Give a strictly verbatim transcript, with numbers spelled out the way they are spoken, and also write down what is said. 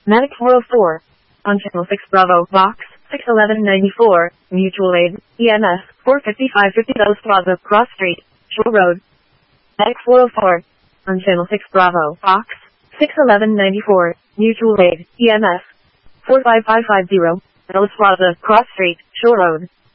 Medic four oh four. On Channel six Bravo, Box six eleven ninety-four, Mutual Aid, E M S, four fifty-five fifty Los Plaza, Cross Street, Shore Road. Medic four oh four. On Channel six Bravo, Box six eleven ninety-four, Mutual Aid, E M S, four five five five zero, Los Plaza, Cross Street, Shore Road.